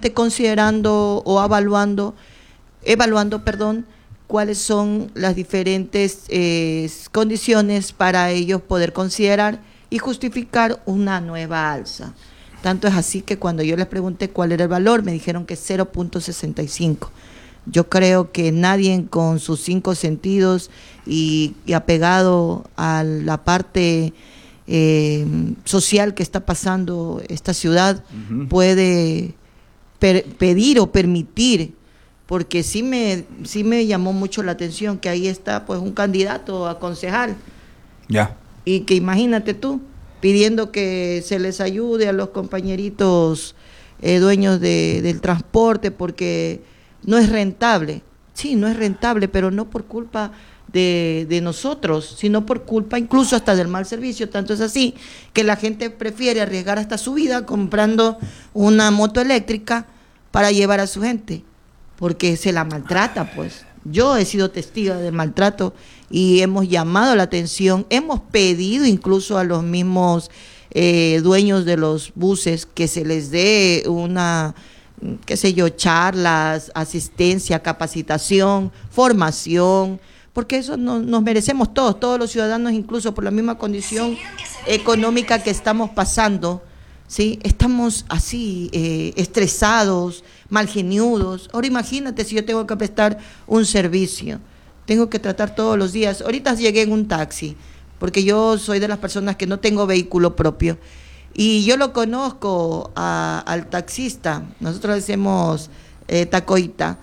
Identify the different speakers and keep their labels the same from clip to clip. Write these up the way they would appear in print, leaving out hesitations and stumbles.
Speaker 1: esté considerando o evaluando, cuáles son las diferentes condiciones para ellos poder considerar y justificar una nueva alza. Tanto es así que cuando yo les pregunté cuál era el valor, me dijeron que 0.65. Yo creo que nadie con sus 5 sentidos y apegado a la parte social que está pasando esta ciudad puede pedir o permitir, porque sí me llamó mucho la atención que ahí está pues un candidato a concejal.
Speaker 2: Ya.
Speaker 1: Y que imagínate tú, pidiendo que se les ayude a los compañeritos dueños del transporte porque no es rentable. Sí, no es rentable, pero no por culpa de nosotros, sino por culpa incluso hasta del mal servicio. Tanto es así que la gente prefiere arriesgar hasta su vida comprando una moto eléctrica para llevar a su gente, porque se la maltrata, pues. Yo he sido testigo del maltrato y hemos llamado la atención, hemos pedido incluso a los mismos dueños de los buses que se les dé una, qué sé yo, charlas, asistencia, capacitación, formación, porque eso nos merecemos todos los ciudadanos, incluso por la misma condición económica que estamos pasando, ¿sí? Estamos así, estresados, malgeniudos. Ahora imagínate si yo tengo que prestar un servicio, tengo que tratar todos los días. Ahorita llegué en un taxi, porque yo soy de las personas que no tengo vehículo propio, y yo lo conozco al taxista, nosotros decimos tacoita,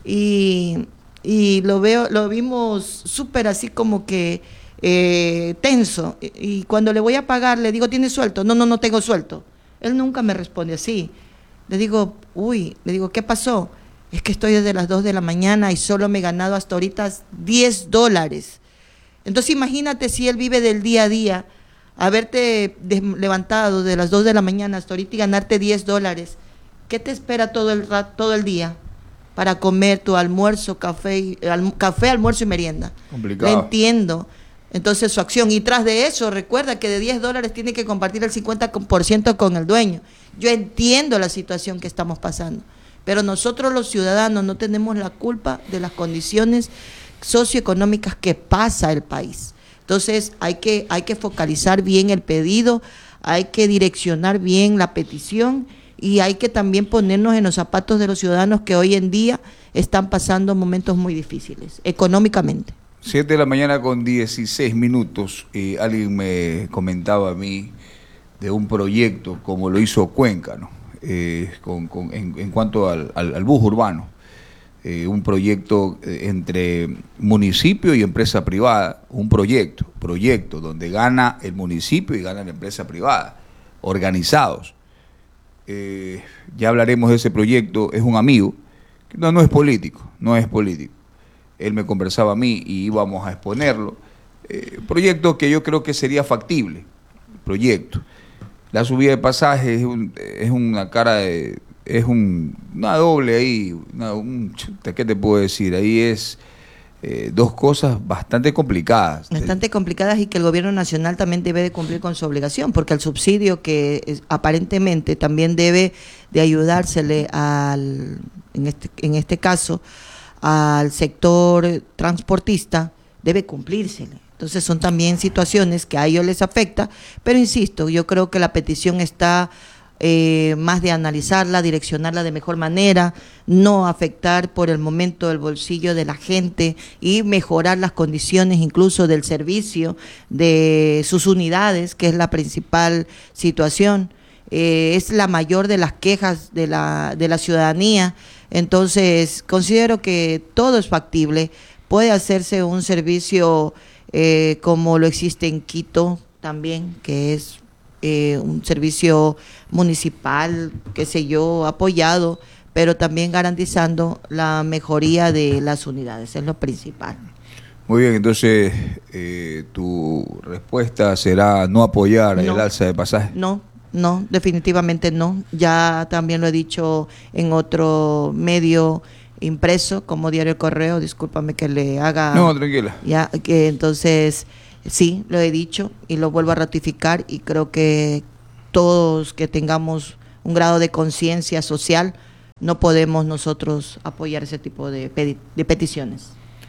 Speaker 1: y lo vimos súper así como que tenso, y cuando le voy a pagar le digo, ¿tienes suelto? No tengo suelto. Él nunca me responde así. Le digo, ¿qué pasó? Es que estoy desde las 2 de la mañana y solo me he ganado hasta ahorita $10. Entonces imagínate si él vive del día a día, haberte levantado de las 2 de la mañana hasta ahorita y ganarte $10. ¿Qué te espera todo el día para comer tu almuerzo, café, almuerzo y merienda?
Speaker 2: Complicado.
Speaker 1: Le entiendo. Entonces su acción, y tras de eso, recuerda que de $10 tiene que compartir el 50% con el dueño. Yo entiendo la situación que estamos pasando, pero nosotros los ciudadanos no tenemos la culpa de las condiciones socioeconómicas que pasa el país. Entonces hay que focalizar bien el pedido, hay que direccionar bien la petición y hay que también ponernos en los zapatos de los ciudadanos que hoy en día están pasando momentos muy difíciles económicamente.
Speaker 2: 7 de la mañana con 16 minutos. Alguien me comentaba a mí de un proyecto como lo hizo Cuenca, ¿no? En cuanto al bus urbano. Un proyecto entre municipio y empresa privada. Un proyecto donde gana el municipio y gana la empresa privada, organizados. Ya hablaremos de ese proyecto. Es un amigo, no es político. Él me conversaba a mí y íbamos a exponerlo. Proyecto que yo creo que sería factible. La subida de pasaje es una cara de... Es una doble ahí. ¿Qué te puedo decir? Ahí es dos cosas bastante complicadas.
Speaker 1: Y que el gobierno nacional también debe de cumplir con su obligación, porque el subsidio que aparentemente también debe de ayudársele en este caso, al sector transportista, debe cumplírsele. Entonces son también situaciones que a ellos les afecta, pero insisto, yo creo que la petición está más de analizarla, direccionarla de mejor manera, no afectar por el momento el bolsillo de la gente y mejorar las condiciones incluso del servicio de sus unidades, que es la principal situación. Es la mayor de las quejas de la ciudadanía. Entonces considero que todo es factible, puede hacerse un servicio como lo existe en Quito también, que es un servicio municipal, qué sé yo, apoyado, pero también garantizando la mejoría de las unidades, es lo principal.
Speaker 2: Muy bien, entonces tu respuesta será no apoyar el alza de pasaje.
Speaker 1: No, definitivamente no. Ya también lo he dicho en otro medio impreso, como Diario El Correo, discúlpame que le haga...
Speaker 2: No, tranquila.
Speaker 1: Ya, que entonces, sí, lo he dicho y lo vuelvo a ratificar y creo que todos que tengamos un grado de conciencia social no podemos nosotros apoyar ese tipo de peticiones.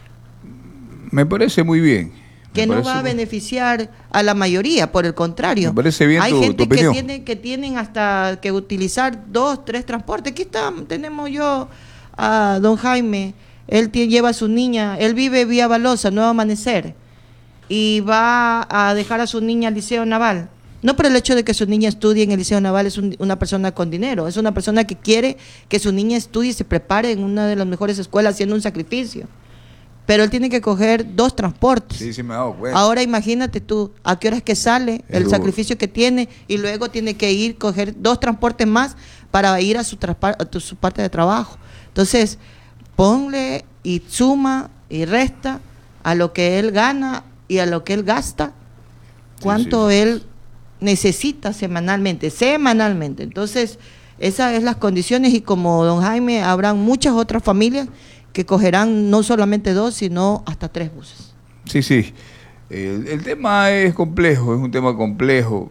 Speaker 2: Me parece muy bien.
Speaker 1: Que no va a beneficiar a la mayoría, por el contrario.
Speaker 2: Me parece bien.
Speaker 1: Hay gente
Speaker 2: tu opinión.
Speaker 1: que tienen hasta que utilizar 2, 3 transportes. Aquí tenemos yo a don Jaime, él lleva a su niña, él vive vía Balosa, Nuevo Amanecer, y va a dejar a su niña al Liceo Naval. No por el hecho de que su niña estudie en el Liceo Naval, es una persona con dinero, es una persona que quiere que su niña estudie y se prepare en una de las mejores escuelas haciendo un sacrificio. Pero él tiene que coger 2 transportes.
Speaker 2: Sí, me he dado cuenta.
Speaker 1: Ahora imagínate tú, a qué hora es que sale, el sacrificio que tiene, y luego tiene que coger 2 transportes más para ir a su parte de trabajo. Entonces, ponle y suma y resta a lo que él gana y a lo que él gasta, cuánto él necesita semanalmente. Entonces, esas son las condiciones, y como don Jaime, habrán muchas otras familias que cogerán no solamente 2, sino hasta 3 buses.
Speaker 2: Sí. El tema es complejo, es un tema complejo.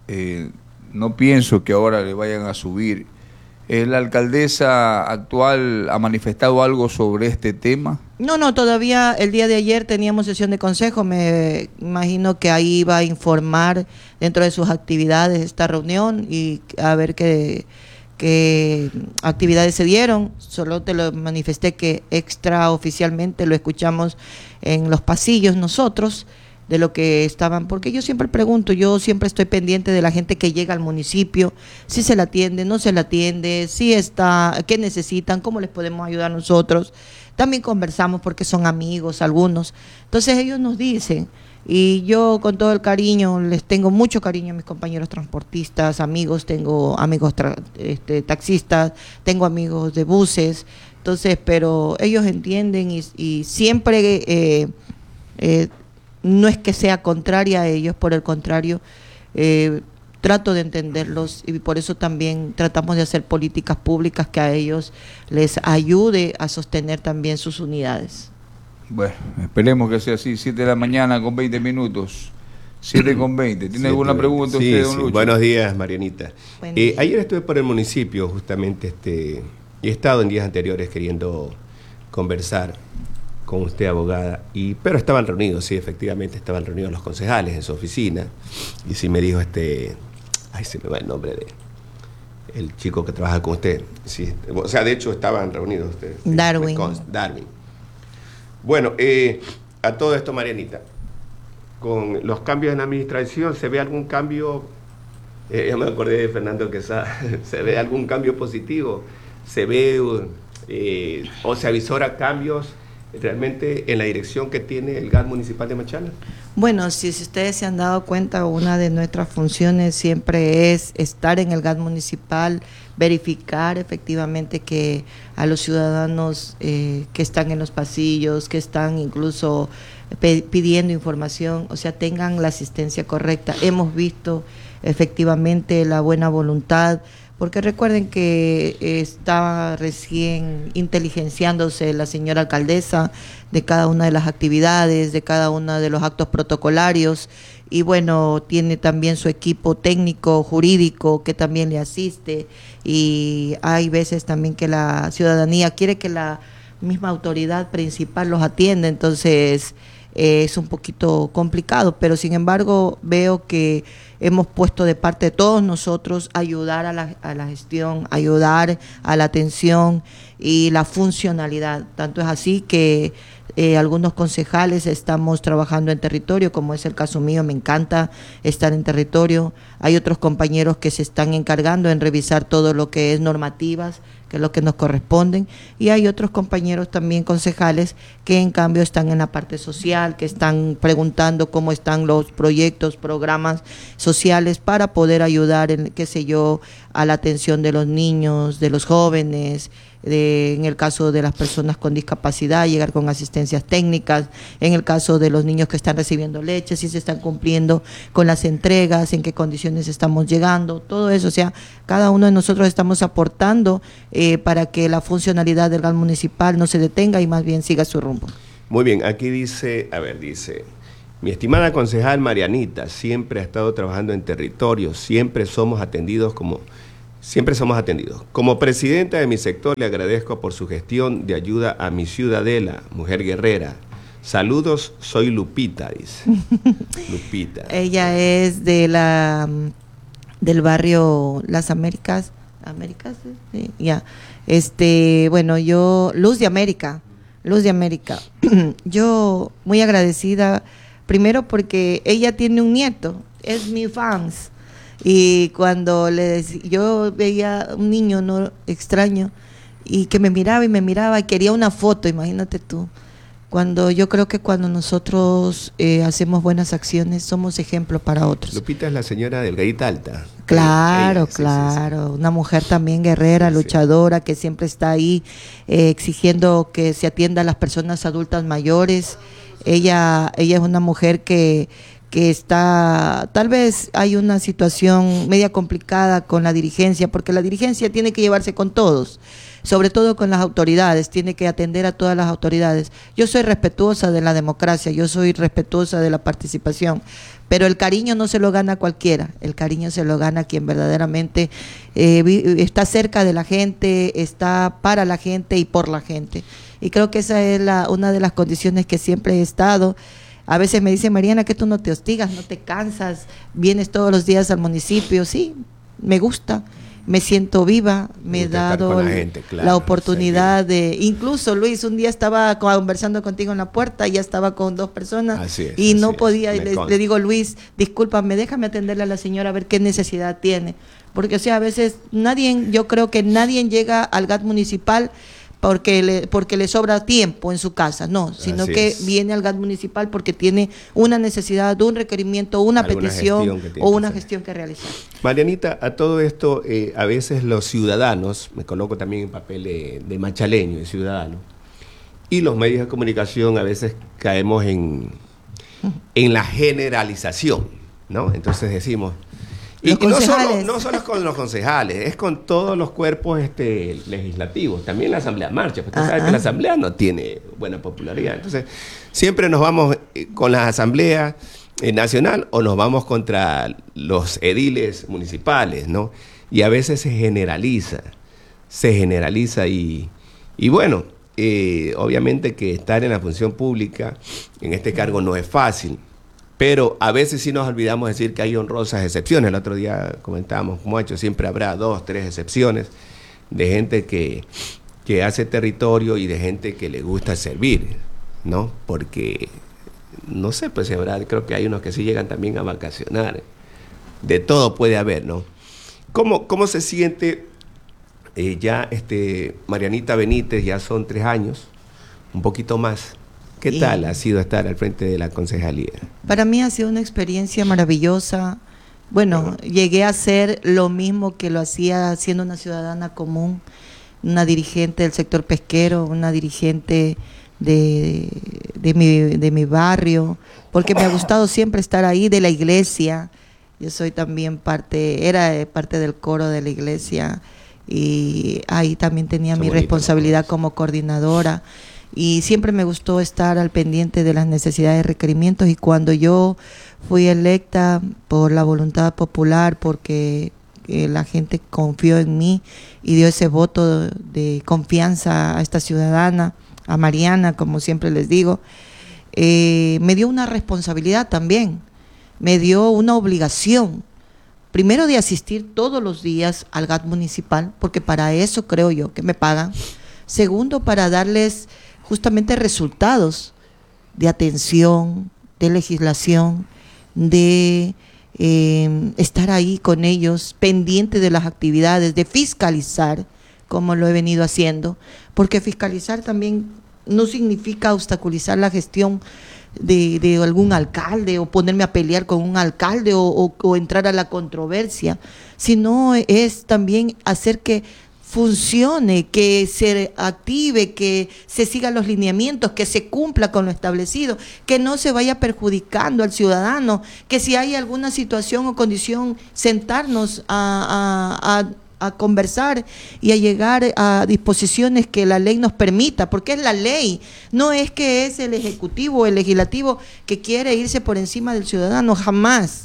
Speaker 2: No pienso que ahora le vayan a subir. ¿La alcaldesa actual ha manifestado algo sobre este tema?
Speaker 1: No, todavía el día de ayer teníamos sesión de consejo, me imagino que ahí iba a informar dentro de sus actividades esta reunión y a ver qué actividades se dieron. Solo te lo manifesté que extraoficialmente lo escuchamos en los pasillos nosotros, de lo que estaban, porque yo siempre pregunto, yo siempre estoy pendiente de la gente que llega al municipio, si se la atiende, no se la atiende, si está, qué necesitan, cómo les podemos ayudar nosotros. También conversamos porque son amigos algunos, entonces ellos nos dicen, y yo con todo el cariño, les tengo mucho cariño a mis compañeros transportistas, amigos, tengo amigos taxistas, tengo amigos de buses, entonces, pero ellos entienden y siempre no es que sea contraria a ellos, por el contrario, trato de entenderlos, y por eso también tratamos de hacer políticas públicas que a ellos les ayude a sostener también sus unidades.
Speaker 2: Bueno, esperemos que sea así. 7 de la mañana con 20 minutos. 7:20. ¿Tiene alguna pregunta usted, don Lucho?
Speaker 3: Buenos días, Marianita. Ayer estuve por el municipio, justamente, y he estado en días anteriores queriendo conversar con usted, abogada, pero estaban reunidos, sí, efectivamente estaban reunidos los concejales en su oficina, y sí me dijo se me va el nombre de el chico que trabaja con usted, sí, o sea, de hecho estaban reunidos ustedes.
Speaker 1: Darwin.
Speaker 3: Darwin. Bueno, a todo esto, Marianita, con los cambios en la administración, ¿se ve algún cambio? Yo me acordé de Fernando Quesada, ¿se ve algún cambio positivo? ¿Se ve o se avisora cambios realmente en la dirección que tiene el GAT municipal de Machala?
Speaker 1: Bueno, si ustedes se han dado cuenta, una de nuestras funciones siempre es estar en el GAT municipal, verificar efectivamente que a los ciudadanos que están en los pasillos, que están incluso pidiendo información, o sea, tengan la asistencia correcta. Hemos visto efectivamente la buena voluntad, porque recuerden que está recién inteligenciándose la señora alcaldesa de cada una de las actividades, de cada uno de los actos protocolarios, y bueno, tiene también su equipo técnico, jurídico, que también le asiste, y hay veces también que la ciudadanía quiere que la misma autoridad principal los atienda, entonces es un poquito complicado, pero sin embargo veo que hemos puesto de parte de todos nosotros ayudar a la gestión, ayudar a la atención y la funcionalidad. Tanto es así que algunos concejales estamos trabajando en territorio, como es el caso mío, me encanta estar en territorio. Hay otros compañeros que se están encargando en revisar todo lo que es normativas, que es lo que nos corresponden, y hay otros compañeros también concejales que en cambio están en la parte social, que están preguntando cómo están los proyectos, programas sociales para poder ayudar en, qué sé yo, a la atención de los niños, de los jóvenes, en el caso de las personas con discapacidad, llegar con asistencias técnicas, en el caso de los niños que están recibiendo leche, si se están cumpliendo con las entregas, en qué condiciones estamos llegando, todo eso, o sea, cada uno de nosotros estamos aportando para que la funcionalidad del GAT municipal no se detenga y más bien siga su rumbo.
Speaker 3: Muy bien, aquí dice, mi estimada concejal Marianita, siempre ha estado trabajando en territorio, siempre somos atendidos como Siempre somos atendidos. Como presidenta de mi sector, le agradezco por su gestión de ayuda a mi ciudadela, mujer guerrera. Saludos, soy Lupita, dice. Lupita.
Speaker 1: Ella es de del barrio Las Américas. ¿Américas? Sí, ya. Bueno, yo, Luz de América. Yo muy agradecida, primero porque ella tiene un nieto, es mi fans. Y cuando yo veía un niño no extraño y que me miraba y quería una foto, imagínate tú. Yo creo que cuando nosotros hacemos buenas acciones somos ejemplo para otros.
Speaker 3: Lupita es la señora delgadita alta.
Speaker 1: Claro,
Speaker 3: sí,
Speaker 1: claro.
Speaker 3: Sí.
Speaker 1: Una mujer también guerrera, luchadora, que siempre está ahí exigiendo que se atienda a las personas adultas mayores. Ella es una mujer que está, tal vez hay una situación media complicada con la dirigencia, porque la dirigencia tiene que llevarse con todos, sobre todo con las autoridades, tiene que atender a todas las autoridades. Yo soy respetuosa de la democracia, yo soy respetuosa de la participación, pero el cariño no se lo gana cualquiera, el cariño se lo gana quien verdaderamente está cerca de la gente, está para la gente y por la gente. Y creo que esa es una de las condiciones que siempre he estado. A veces me dice Mariana que tú no te hostigas, no te cansas, vienes todos los días al municipio. Sí, me gusta, me siento viva, me he dado la oportunidad de... Incluso, Luis, un día estaba conversando contigo en la puerta, ya estaba con 2 personas y no podía, le digo, Luis, discúlpame, déjame atenderle a la señora a ver qué necesidad tiene. Porque, o sea, a veces yo creo que nadie llega al GAT municipal porque le sobra tiempo en su casa, no, sino que viene al GAT municipal porque tiene una necesidad, un requerimiento, una petición o una gestión que realizar.
Speaker 3: Marianita, a todo esto, a veces los ciudadanos, me coloco también en papel de machaleño, de ciudadano, y los medios de comunicación a veces caemos en la generalización, ¿no? Entonces decimos... Y no solo con los concejales, es con todos los cuerpos legislativos, también la Asamblea marcha, porque usted sabe que la Asamblea no tiene buena popularidad. Entonces, siempre nos vamos con la Asamblea Nacional o nos vamos contra los ediles municipales, ¿no? Y a veces se generaliza y bueno, obviamente que estar en la función pública en este cargo no es fácil. Pero a veces sí nos olvidamos decir que hay honrosas excepciones. El otro día comentábamos, como ha hecho, siempre habrá 2, 3 excepciones de gente que hace territorio y de gente que le gusta servir, ¿no? Porque, no sé, pues creo que hay unos que sí llegan también a vacacionar. De todo puede haber, ¿no? ¿Cómo se siente ya Marianita Benítez? Ya son 3 años, un poquito más. ¿Qué tal ha sido estar al frente de la concejalía?
Speaker 1: Para mí ha sido una experiencia maravillosa. Bueno, llegué a hacer lo mismo que lo hacía siendo una ciudadana común, una dirigente del sector pesquero, una dirigente de mi barrio, porque me ha gustado siempre estar ahí, de la iglesia. Yo soy también era parte del coro de la iglesia y ahí también tenía mi responsabilidad como coordinadora. Y siempre me gustó estar al pendiente de las necesidades y requerimientos, y cuando yo fui electa por la voluntad popular, porque la gente confió en mí y dio ese voto de confianza a esta ciudadana, a Mariana, como siempre les digo, me dio una responsabilidad también, me dio una obligación, primero de asistir todos los días al GAT municipal, porque para eso creo yo que me pagan. Segundo, para darles justamente resultados de atención, de legislación, de estar ahí con ellos, pendiente de las actividades, de fiscalizar, como lo he venido haciendo, porque fiscalizar también no significa obstaculizar la gestión de algún alcalde o ponerme a pelear con un alcalde o entrar a la controversia, sino es también hacer que funcione, que se active, que se sigan los lineamientos, que se cumpla con lo establecido, que no se vaya perjudicando al ciudadano, que si hay alguna situación o condición, sentarnos a conversar y a llegar a disposiciones que la ley nos permita, porque es la ley, no es que es el ejecutivo o el legislativo que quiere irse por encima del ciudadano, jamás.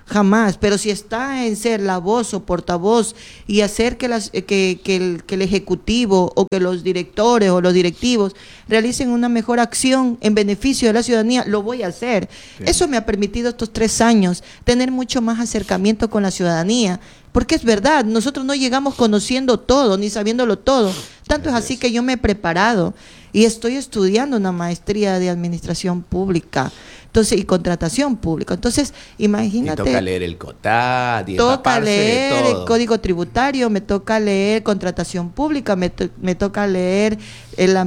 Speaker 1: jamás, pero si está en ser la voz o portavoz y hacer que el Ejecutivo o que los directores o los directivos realicen una mejor acción en beneficio de la ciudadanía, lo voy a hacer. Sí. Eso me ha permitido estos 3 años tener mucho más acercamiento con la ciudadanía, porque es verdad, nosotros no llegamos conociendo todo ni sabiéndolo todo. Tanto es así que yo me he preparado y estoy estudiando una maestría de administración pública. Entonces, y contratación pública. Entonces, imagínate.
Speaker 3: Me toca leer el COTAD,
Speaker 1: toca leer el Código Tributario, me toca leer contratación pública, me toca leer el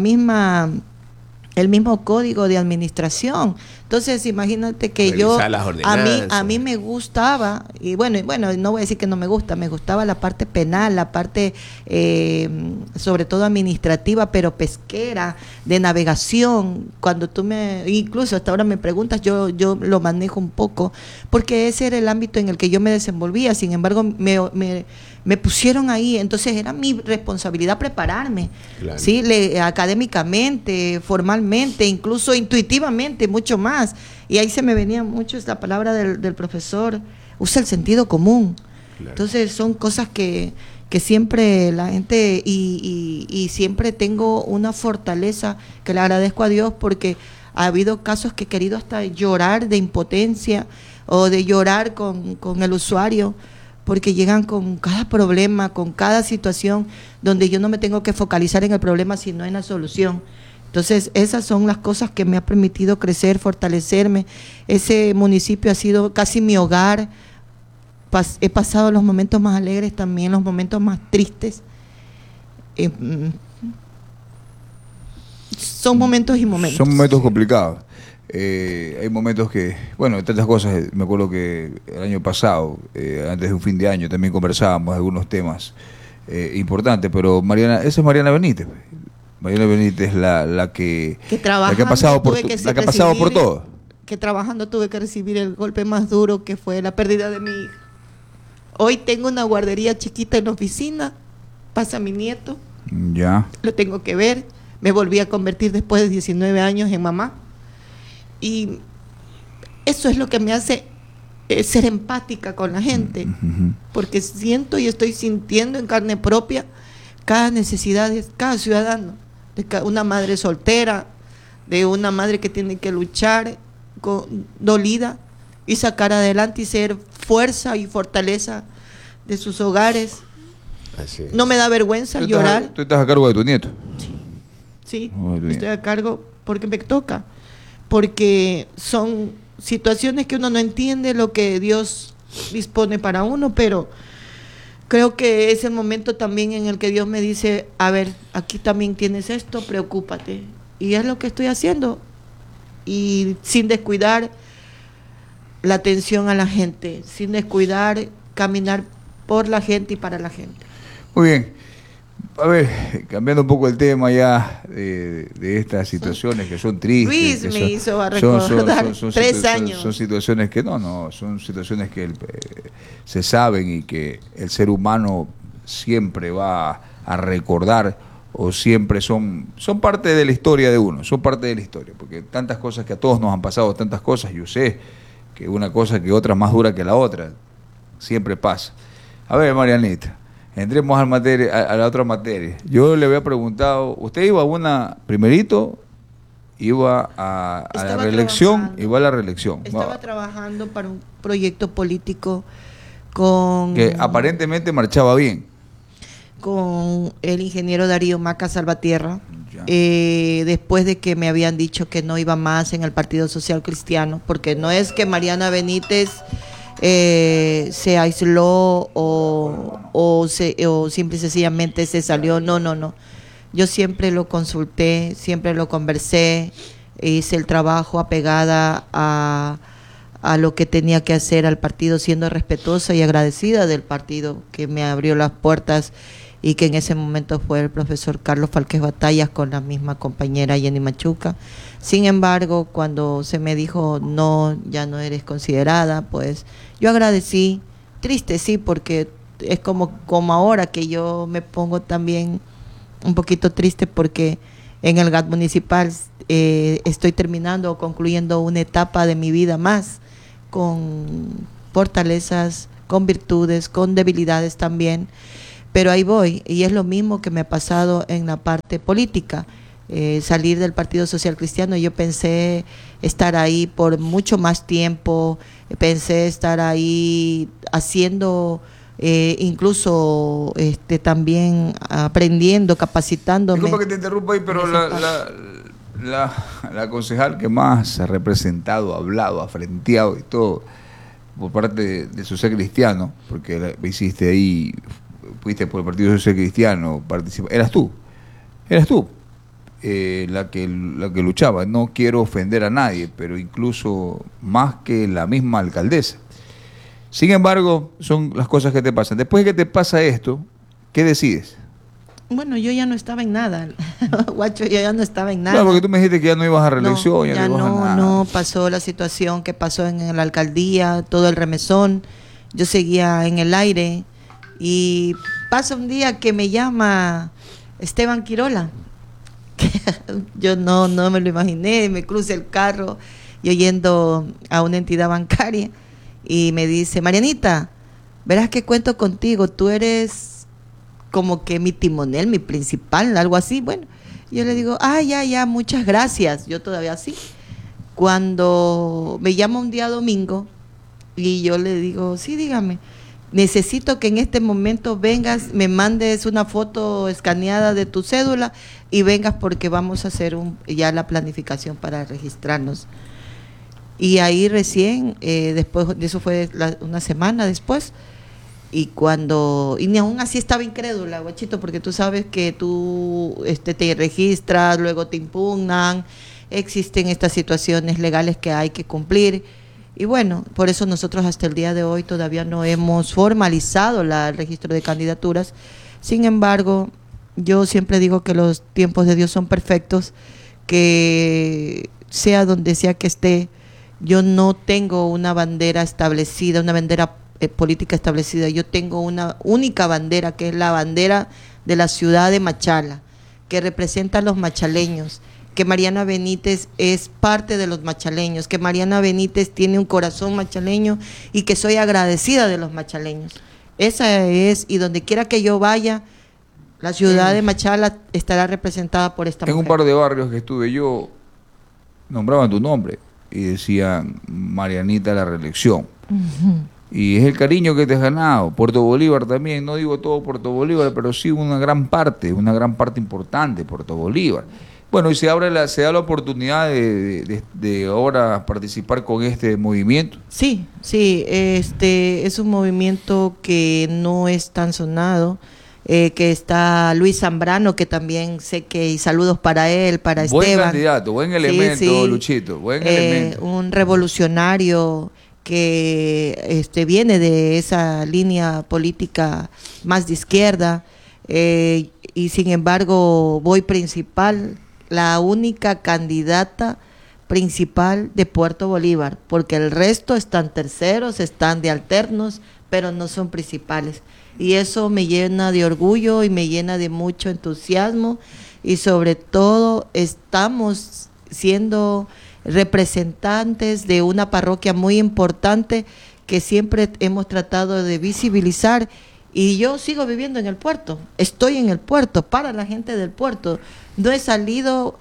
Speaker 1: mismo Código de Administración. Entonces, imagínate que a mí me gustaba, y bueno, no voy a decir que no me gustaba la parte penal, la parte sobre todo administrativa, pero pesquera, de navegación. Cuando incluso hasta ahora me preguntas, yo lo manejo un poco, porque ese era el ámbito en el que yo me desenvolvía. Sin embargo, me pusieron ahí, entonces era mi responsabilidad prepararme, claro. ¿Sí? Académicamente, formalmente, incluso intuitivamente, mucho más. Y ahí se me venía mucho esta palabra del profesor, usa el sentido común. Claro. Entonces son cosas que siempre la gente, y siempre tengo una fortaleza que le agradezco a Dios, porque ha habido casos que he querido hasta llorar de impotencia o de llorar con el usuario, porque llegan con cada problema, con cada situación, donde yo no me tengo que focalizar en el problema, sino en la solución. Entonces, esas son las cosas que me ha permitido crecer, fortalecerme. Ese municipio ha sido casi mi hogar. He pasado los momentos más alegres, también los momentos más tristes. Son momentos y momentos.
Speaker 2: Son momentos complicados. Hay momentos que, bueno, tantas cosas. Me acuerdo que el año pasado, antes de un fin de año, también conversábamos de algunos temas importantes, pero Mariana, esa es Mariana Benítez. Mariana Benítez es la que ha pasado por todo.
Speaker 1: Que trabajando tuve que recibir el golpe más duro, que fue la pérdida de mi hija. Hoy tengo una guardería chiquita en la oficina, pasa mi nieto,
Speaker 2: ya
Speaker 1: lo tengo que ver, me volví a convertir después de 19 años en mamá, y eso es lo que me hace ser empática con la gente, porque siento y estoy sintiendo en carne propia cada necesidad de cada ciudadano, de una madre soltera, de una madre que tiene que luchar dolida y sacar adelante y ser fuerza y fortaleza de sus hogares. Así es. No me da vergüenza llorar.
Speaker 2: ¿Tú estás a cargo de tu nieto?
Speaker 1: Sí, estoy a cargo porque me toca, porque son situaciones que uno no entiende lo que Dios dispone para uno, pero creo que es el momento también en el que Dios me dice, a ver, aquí también tienes esto, preocúpate. Y es lo que estoy haciendo. Y sin descuidar la atención a la gente, sin descuidar caminar por la gente y para la gente.
Speaker 2: Muy bien. A ver, cambiando un poco el tema ya de estas situaciones que son tristes.
Speaker 1: Luis me hizo recordar 3 años.
Speaker 2: Son situaciones que son situaciones que se saben y que el ser humano siempre va a recordar, o siempre son parte de la historia de uno, son parte de la historia, porque tantas cosas que a todos nos han pasado, tantas cosas, yo sé que una cosa que otra más dura que la otra, siempre pasa. A ver, Marianita, entremos a la otra materia. Yo le había preguntado, ¿usted iba a una primerito? ¿Iba a la reelección? Iba a la reelección.
Speaker 1: Estaba trabajando para un proyecto político con...
Speaker 2: que aparentemente marchaba bien.
Speaker 1: Con el ingeniero Darío Maca Salvatierra, después de que me habían dicho que no iba más en el Partido Social Cristiano, porque no es que Mariana Benítez se aisló o simple y sencillamente se salió, no. Yo siempre lo consulté, siempre lo conversé, hice el trabajo apegada a lo que tenía que hacer al partido, siendo respetuosa y agradecida del partido que me abrió las puertas, y que en ese momento fue el profesor Carlos Falques Batallas con la misma compañera Jenny Machuca. Sin embargo, cuando se me dijo, no, ya no eres considerada, pues yo agradecí, triste sí, porque es como ahora que yo me pongo también un poquito triste, porque en el GAT municipal estoy terminando o concluyendo una etapa de mi vida más, con fortalezas, con virtudes, con debilidades también, pero ahí voy, y es lo mismo que me ha pasado en la parte política. Salir del Partido Social Cristiano, yo pensé estar ahí por mucho más tiempo, pensé estar ahí haciendo, incluso también aprendiendo, capacitándome.
Speaker 2: Disculpa que te interrumpa ahí, pero la concejal que más ha representado, hablado, afrenteado y todo por parte de Social Cristiano, porque hiciste ahí, fuiste por el Partido Social Cristiano, eras tú. La que luchaba. No quiero ofender a nadie, pero incluso más que la misma alcaldesa. Sin embargo, son las cosas que te pasan. Después de que te pasa esto, ¿qué decides?
Speaker 1: Bueno, yo ya no estaba en nada, Guacho, yo ya no estaba en nada.
Speaker 2: Claro, porque tú me dijiste que ya no ibas a reelección,
Speaker 1: no,
Speaker 2: ya no ibas a nada.
Speaker 1: No, pasó la situación que pasó en la alcaldía, todo el remesón, yo seguía en el aire, y pasa un día que me llama Esteban Quirola, que yo no me lo imaginé, me cruza el carro, yo yendo a una entidad bancaria, y me dice: Marianita, verás que cuento contigo, tú eres como que mi timonel, mi principal, algo así. Bueno, yo le digo: ya, muchas gracias. Yo todavía así. Cuando me llama un día domingo y yo le digo: sí, dígame, necesito que en este momento vengas, me mandes una foto escaneada de tu cédula y vengas porque vamos a hacer ya la planificación para registrarnos. Y ahí recién, después de eso fue una semana después, y ni aún así estaba incrédula, Guachito, porque tú sabes que tú te registras, luego te impugnan, existen estas situaciones legales que hay que cumplir, y bueno, por eso nosotros hasta el día de hoy todavía no hemos formalizado el registro de candidaturas. Sin embargo, yo siempre digo que los tiempos de Dios son perfectos, que sea donde sea que esté, yo no tengo una bandera establecida, una bandera política establecida. Yo tengo una única bandera, que es la bandera de la ciudad de Machala, que representa a los machaleños, que Mariana Benítez es parte de los machaleños, que Mariana Benítez tiene un corazón machaleño y que soy agradecida de los machaleños. Esa es, y donde quiera que yo vaya, la ciudad de Machala estará representada por esta mujer.
Speaker 2: En un par de barrios que estuve yo, nombraban tu nombre y decían: Marianita, la reelección. Y es el cariño que te has ganado. Puerto Bolívar también, no digo todo Puerto Bolívar, pero sí una gran parte importante, Puerto Bolívar. Bueno, y se da la oportunidad de ahora participar con este movimiento.
Speaker 1: Sí, es un movimiento que no es tan sonado, que está Luis Zambrano, que también sé que, y saludos para él, para Esteban.
Speaker 2: Buen candidato, buen elemento, sí. Luchito, buen elemento.
Speaker 1: Un revolucionario que viene de esa línea política más de izquierda, y sin embargo voy principal, la única candidata principal de Puerto Bolívar, porque el resto están terceros, están de alternos, pero no son principales, y eso me llena de orgullo y me llena de mucho entusiasmo, y sobre todo estamos siendo representantes de una parroquia muy importante que siempre hemos tratado de visibilizar, y yo sigo viviendo en el puerto, estoy en el puerto, para la gente del puerto, no he salido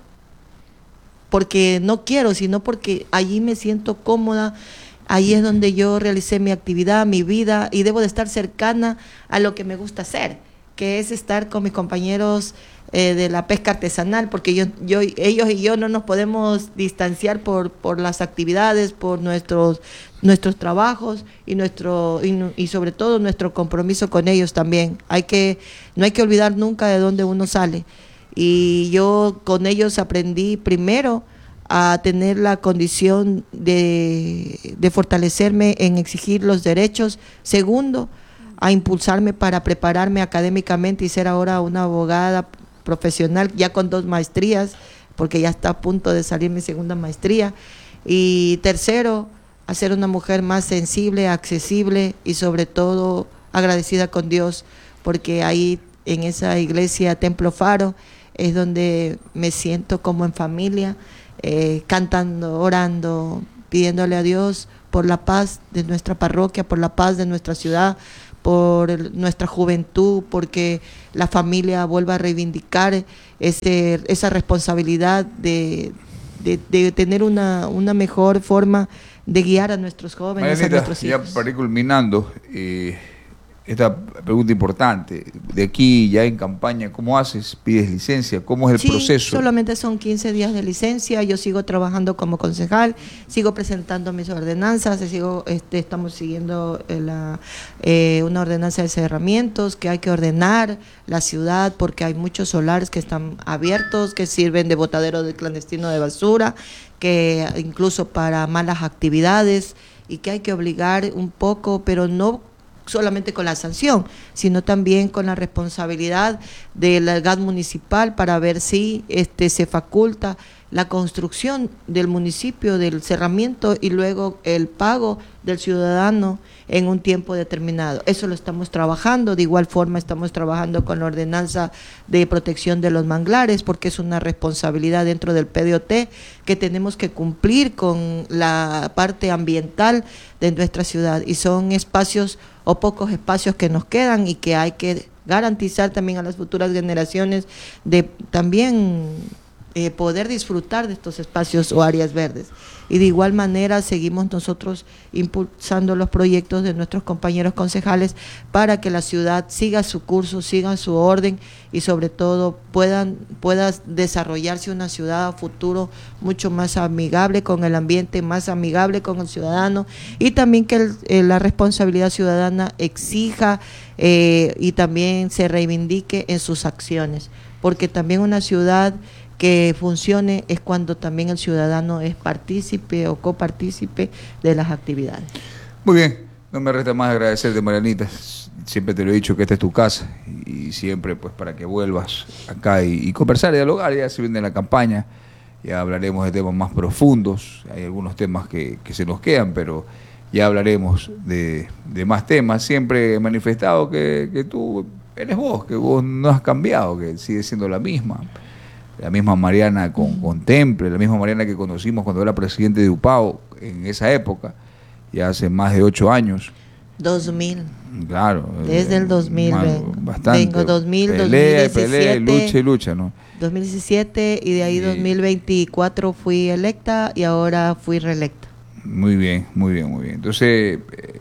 Speaker 1: porque no quiero, sino porque allí me siento cómoda, ahí es donde yo realicé mi actividad, mi vida, y debo de estar cercana a lo que me gusta hacer, que es estar con mis compañeros de la pesca artesanal, porque ellos y yo no nos podemos distanciar por las actividades, por nuestros trabajos y sobre todo nuestro compromiso con ellos también. No hay que olvidar nunca de dónde uno sale, y yo con ellos aprendí primero a tener la condición de fortalecerme en exigir los derechos, segundo, a impulsarme para prepararme académicamente y ser ahora una abogada profesional, ya con 2 maestrías, porque ya está a punto de salir mi segunda maestría, y tercero, a ser una mujer más sensible, accesible y sobre todo agradecida con Dios, porque ahí en esa iglesia Templo Faro es donde me siento como en familia, cantando, orando, pidiéndole a Dios por la paz de nuestra parroquia, por la paz de nuestra ciudad, por nuestra juventud, porque la familia vuelva a reivindicar esa responsabilidad de tener una mejor forma de guiar a nuestros jóvenes,
Speaker 2: Marianita,
Speaker 1: a nuestros hijos.
Speaker 2: ya para ir culminando, esta pregunta importante, de aquí ya en campaña, ¿cómo haces? ¿Pides licencia? ¿Cómo es el proceso?
Speaker 1: Solamente son 15 días de licencia, yo sigo trabajando como concejal, sigo presentando mis ordenanzas, estamos siguiendo una ordenanza de cerramientos, que hay que ordenar la ciudad porque hay muchos solares que están abiertos, que sirven de botadero de clandestino de basura, que incluso para malas actividades, y que hay que obligar un poco, pero no solamente con la sanción, sino también con la responsabilidad del GAT municipal para ver si se faculta la construcción del municipio, del cerramiento y luego el pago del ciudadano en un tiempo determinado. Eso lo estamos trabajando. De igual forma estamos trabajando con la ordenanza de protección de los manglares, porque es una responsabilidad dentro del PDOT que tenemos que cumplir con la parte ambiental de nuestra ciudad, y son espacios o pocos espacios que nos quedan y que hay que garantizar también a las futuras generaciones de también poder disfrutar de estos espacios o áreas verdes. Y de igual manera seguimos nosotros impulsando los proyectos de nuestros compañeros concejales para que la ciudad siga su curso, siga su orden y sobre todo pueda desarrollarse una ciudad a futuro mucho más amigable con el ambiente, más amigable con el ciudadano, y también que la responsabilidad ciudadana exija y también se reivindique en sus acciones, porque también una ciudad que funcione es cuando también el ciudadano es partícipe o copartícipe de las actividades.
Speaker 2: Muy bien, no me resta más agradecerte, Marianita. Siempre te lo he dicho que esta es tu casa y siempre pues para que vuelvas acá y conversar y dialogar. Ya se viene la campaña, ya hablaremos de temas más profundos. Hay algunos temas que se nos quedan, pero ya hablaremos de más temas. Siempre he manifestado que tú eres vos, que vos no has cambiado, que sigues siendo la misma Mariana con Temple, la misma Mariana que conocimos cuando era presidente de UPAO en esa época, ya hace más de 8 años.
Speaker 1: 2000.
Speaker 2: Claro.
Speaker 1: Desde el 2000
Speaker 2: bastante.
Speaker 1: vengo 2000,
Speaker 2: pelea,
Speaker 1: 2017.
Speaker 2: lucha, ¿no?
Speaker 1: 2017 y de ahí 2024 fui electa y ahora fui reelecta.
Speaker 2: Muy bien. Entonces,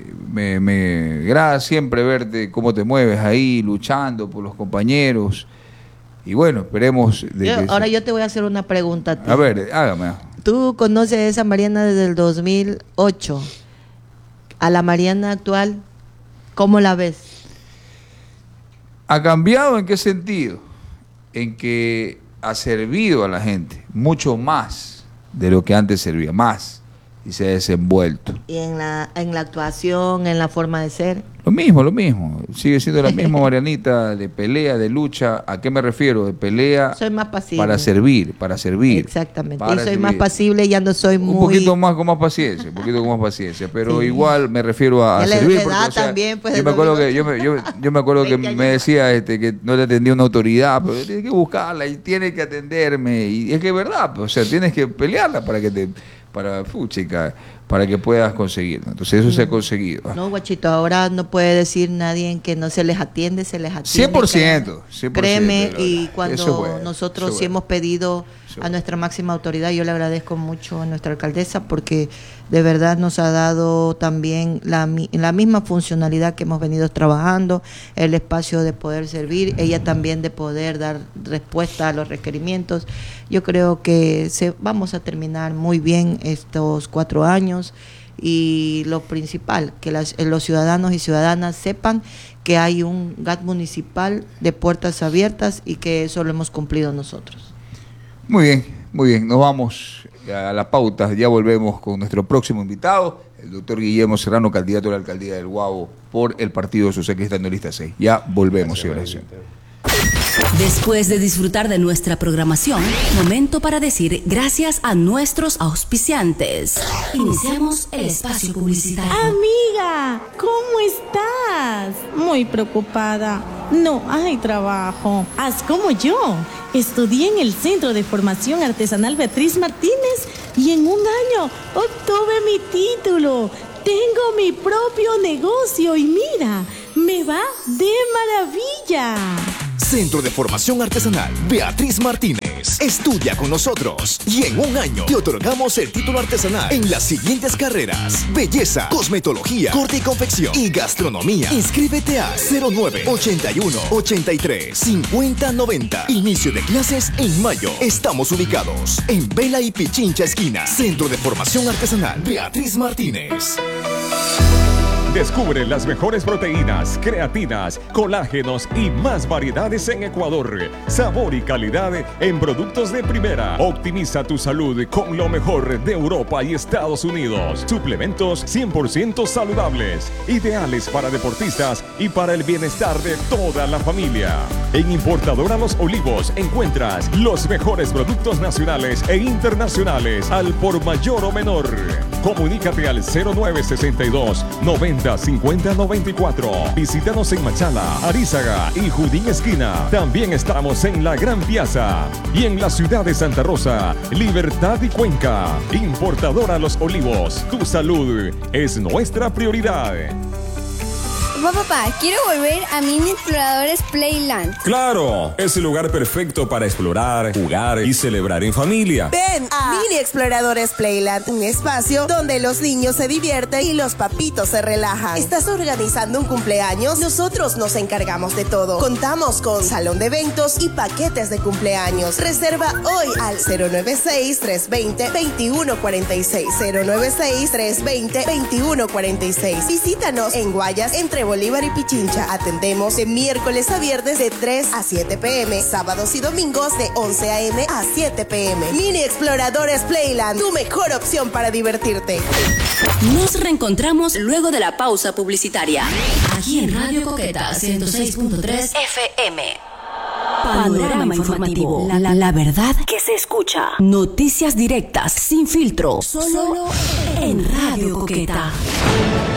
Speaker 2: me agrada siempre verte cómo te mueves ahí, luchando por los compañeros. Y bueno, esperemos.
Speaker 1: Ahora yo te voy a hacer una pregunta a ti.
Speaker 2: A ver, hágame.
Speaker 1: Tú conoces a esa Mariana desde el 2008. A la Mariana actual, ¿cómo la ves?
Speaker 2: ¿Ha cambiado en qué sentido? En que ha servido a la gente mucho más de lo que antes servía, más, y se ha desenvuelto.
Speaker 1: ¿Y en la actuación, en la forma de ser?
Speaker 2: Lo mismo. Sigue siendo la misma Marianita de pelea, de lucha. ¿A qué me refiero? De pelea.
Speaker 1: Soy más pasible.
Speaker 2: Para servir.
Speaker 1: Exactamente. Y soy más pasible, ya no soy muy...
Speaker 2: Un poquito más con más paciencia, pero sí. Igual me refiero a servir. Porque, o sea,
Speaker 1: también, pues,
Speaker 2: yo me acuerdo que me decía que no le atendía una autoridad, pero tienes que buscarla y tienes que atenderme. Y es que es verdad, pues, o sea, tienes que pelearla para que puedas conseguirlo. Entonces eso se ha conseguido.
Speaker 1: No, guachito, ahora no puede decir nadie en que no se les atiende,
Speaker 2: 100%.
Speaker 1: Créeme, y cuando nosotros sí hemos pedido a nuestra máxima autoridad, yo le agradezco mucho a nuestra alcaldesa porque de verdad nos ha dado también la misma funcionalidad que hemos venido trabajando, el espacio de poder servir, ella también de poder dar respuesta a los requerimientos. Yo creo que vamos a terminar muy bien estos 4 años y lo principal, que los ciudadanos y ciudadanas sepan que hay un GAT municipal de puertas abiertas y que eso lo hemos cumplido nosotros.
Speaker 2: Muy bien, nos vamos a la pauta, ya volvemos con nuestro próximo invitado, el doctor Guillermo Serrano, candidato a la alcaldía del Guabo por el Partido Socialista en lista 6. Ya volvemos, señores.
Speaker 4: Después de disfrutar de nuestra programación, momento para decir gracias a nuestros auspiciantes. Iniciamos el espacio publicitario.
Speaker 5: Amiga, ¿cómo estás? Muy preocupada. No hay trabajo. Haz como yo. Estudié en el Centro de Formación Artesanal Beatriz Martínez y en un año obtuve mi título. Tengo mi propio negocio y mira, me va de maravilla.
Speaker 6: Centro de Formación Artesanal Beatriz Martínez. Estudia con nosotros y en un año te otorgamos el título artesanal en las siguientes carreras: belleza, cosmetología, corte y confección y gastronomía. Inscríbete a 09 81 83 50 90. Inicio de clases en mayo. Estamos ubicados en Vela y Pichincha esquina. Centro de Formación Artesanal Beatriz Martínez.
Speaker 7: Descubre las mejores proteínas, creatinas, colágenos y más variedades en Ecuador. Sabor y calidad en productos de primera. Optimiza tu salud con lo mejor de Europa y Estados Unidos. Suplementos 100% saludables, ideales para deportistas y para el bienestar de toda la familia. En Importadora Los Olivos encuentras los mejores productos nacionales e internacionales al por mayor o menor. Comunícate al 0962 90 50 94. Visítanos en Machala, Arízaga y Judín Esquina. También estamos en la Gran Piazza y en la ciudad de Santa Rosa, Libertad y Cuenca. Importadora Los Olivos, tu salud es nuestra prioridad.
Speaker 8: Papá, quiero volver a Mini Exploradores Playland.
Speaker 9: ¡Claro! Es el lugar perfecto para explorar, jugar y celebrar en familia.
Speaker 10: Ven a Mini Exploradores Playland, un espacio donde los niños se divierten y los papitos se relajan. ¿Estás organizando un cumpleaños? Nosotros nos encargamos de todo. Contamos con salón de eventos y paquetes de cumpleaños. Reserva hoy al 096-320-2146. 096-320-2146. Visítanos en Guayas, entre Bolívar y Pichincha. Atendemos de miércoles a viernes de 3 a 7 p.m. Sábados y domingos de 11 a.m. a 7 p.m. Mini Exploradores Playland, tu mejor opción para divertirte.
Speaker 4: Nos reencontramos luego de la pausa publicitaria. Aquí en Radio Coqueta 106.3 FM. Panorama informativo. La verdad que se escucha. Noticias directas, sin filtro. Solo en Radio Coqueta.